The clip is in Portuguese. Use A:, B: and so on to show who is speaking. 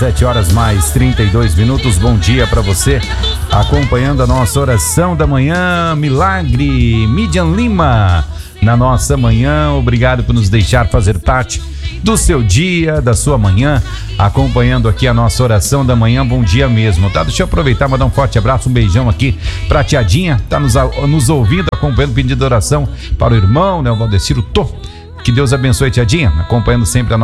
A: 7 horas mais 32 minutos. Bom dia para você, acompanhando a nossa oração da manhã. Milagre, Midian Lima, na nossa manhã. Obrigado por nos deixar fazer parte do seu dia, da sua manhã, acompanhando aqui a nossa oração da manhã. Bom dia mesmo, tá? Deixa eu aproveitar e mandar um forte abraço, um beijão aqui pra Tiadinha, tá nos ouvindo, acompanhando o pedido de oração para o irmão, né, o Valdeciro Tô. Que Deus abençoe, Tiadinha, acompanhando sempre a nossa